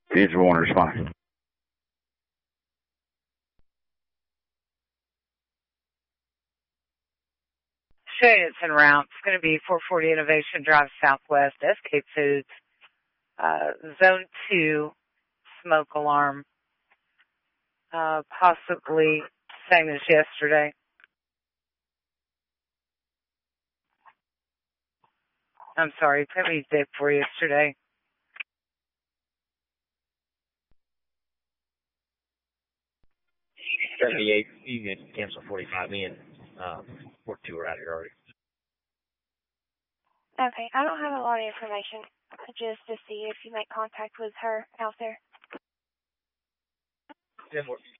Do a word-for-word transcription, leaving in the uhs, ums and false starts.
Future one response. Showing it's en route. It's going to be four forty Innovation Drive Southwest, Escape Foods, uh, Zone two, smoke alarm. Uh, possibly same as yesterday. I'm sorry, put me did for yesterday. seventy-eight, you can cancel forty-five. Me and uh, forty-two are out here already. Okay, I don't have a lot of information, just to see if you make contact with her out there. Then we're